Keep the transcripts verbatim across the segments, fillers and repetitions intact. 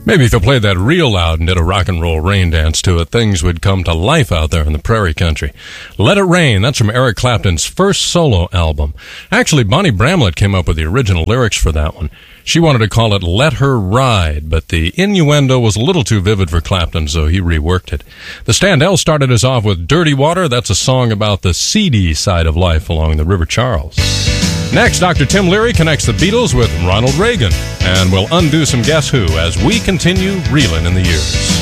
Maybe if you played that real loud and did a rock and roll rain dance to it, things would come to life out there in the prairie country. Let It Rain, that's from Eric Clapton's first solo album. Actually, Bonnie Bramlett came up with the original lyrics for that one. She wanted to call it Let Her Ride, but the innuendo was a little too vivid for Clapton, so he reworked it. The Standells started us off with Dirty Water. That's a song about the seedy side of life along the River Charles. Next, Doctor Tim Leary connects the Beatles with Ronald Reagan, and we'll undo some Guess Who as we continue reeling in the years.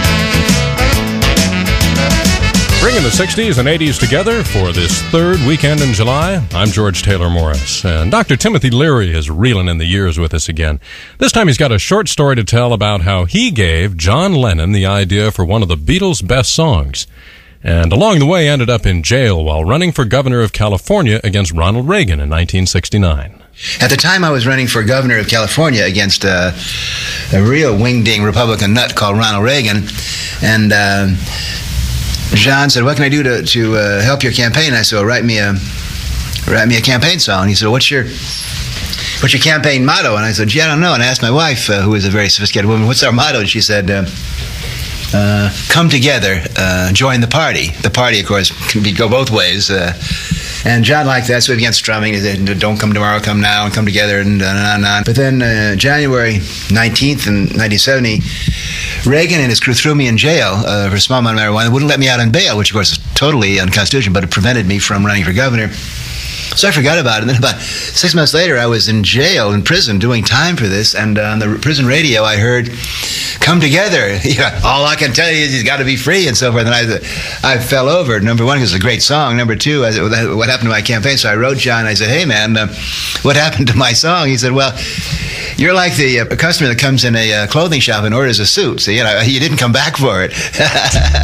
Bringing the sixties and eighties together for this third weekend in July, I'm George Taylor Morris, and Doctor Timothy Leary is reeling in the years with us again. This time he's got a short story to tell about how he gave John Lennon the idea for one of the Beatles' best songs, and along the way ended up in jail while running for governor of California against Ronald Reagan in nineteen sixty-nine. At the time I was running for governor of California against uh, a real wing-ding Republican nut called Ronald Reagan, and uh, John said, "What can I do to, to uh, help your campaign?" I said, "Well, write me a write me a campaign song." He said, well, "What's your what's your campaign motto?" And I said, "Gee, I don't know." And I asked my wife, uh, who is a very sophisticated woman, "What's our motto?" And she said, uh, uh, "Come together, uh, join the party." The party, of course, can be, go both ways. Uh, and John liked that, so we began strumming. He said, "Don't come tomorrow, come now, and come together," and on and on and on. But then uh, January nineteenth in nineteen seventy, Reagan and his crew threw me in jail uh, for a small amount of marijuana. They wouldn't let me out on bail, which, of course, is totally unconstitutional, but it prevented me from running for governor. So I forgot about it. And then about six months later, I was in jail, in prison, doing time for this. And uh, on the prison radio, I heard, "Come together. Yeah, all I can tell you is he's got to be free," and so forth. And I I fell over. Number one, because it's a great song. Number two, I said, what happened to my campaign? So I wrote John. I said, "Hey, man, uh, what happened to my song?" He said, "Well, you're like the uh, customer that comes in a uh, clothing shop and orders a suit. So, you know, you didn't come back for it."